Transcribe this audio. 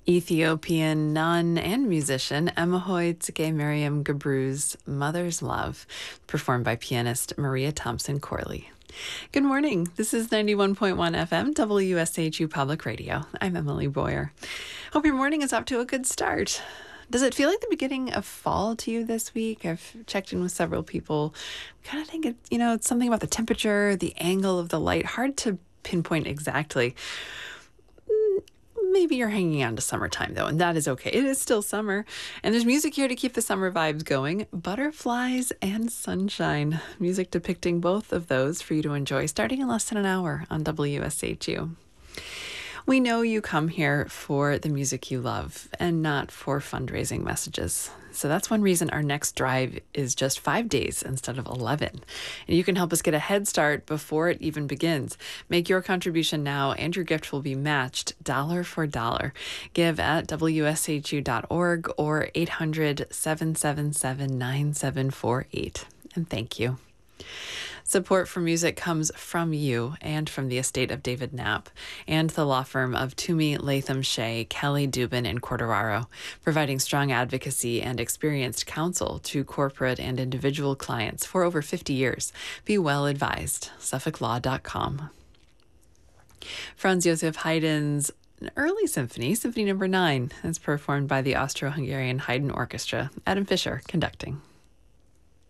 Ethiopian nun and musician Emahoy Tsike Miriam Gabru's Mother's Love, performed by pianist Maria Thompson Corley. Good morning. This is 91.1 FM, WSHU Public Radio. I'm Emily Boyer. Hope your morning is off to a good start. Does it feel like the beginning of fall to you this week? I've checked in with several people. Kind of think it's something about the temperature, the angle of the light. Hard to pinpoint exactly. Maybe you're hanging on to summertime, though, and that is okay. It is still summer, and there's music here to keep the summer vibes going. Butterflies and sunshine. Music depicting both of those for you to enjoy starting in less than an hour on WSHU. We know you come here for the music you love and not for fundraising messages. So that's one reason our next drive is just 5 days instead of 11. And you can help us get a head start before it even begins. Make your contribution now and your gift will be matched dollar for dollar. Give at WSHU.org or 800-777-9748. And thank you. Support for music comes from you and from the estate of David Knapp and the law firm of Toomey, Latham, Shea, Kelly, Dubin, and Corderaro, providing strong advocacy and experienced counsel to corporate and individual clients for over 50 years. Be well advised. SuffolkLaw.com. Franz Josef Haydn's early symphony, Symphony No. 9, is performed by the Austro-Hungarian Haydn Orchestra. Adam Fisher conducting.